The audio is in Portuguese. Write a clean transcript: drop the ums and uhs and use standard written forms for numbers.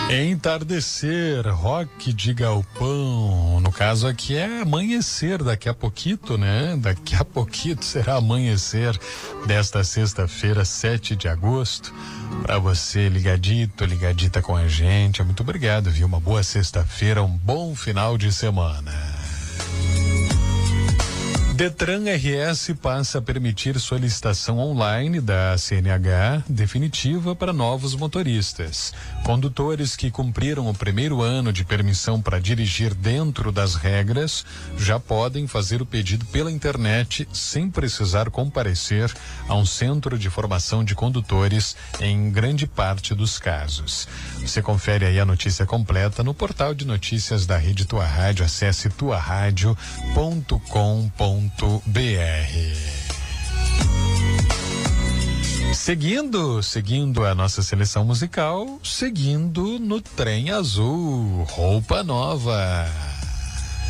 Entardecer, rock de galpão. No caso aqui é amanhecer, daqui a pouquito, né? Daqui a pouquito será amanhecer desta sexta-feira, 7 de agosto. Para você ligadito, ligadita com a gente. Muito obrigado, viu? Uma boa sexta-feira, um bom final de semana. Detran RS passa a permitir solicitação online da CNH definitiva para novos motoristas. Condutores que cumpriram o primeiro ano de permissão para dirigir dentro das regras já podem fazer o pedido pela internet sem precisar comparecer a um centro de formação de condutores em grande parte dos casos. Você confere aí a notícia completa no portal de notícias da Rede Tua Rádio. Acesse tuaradio.com.br. Seguindo a nossa seleção musical, seguindo no Trem Azul, Roupa Nova.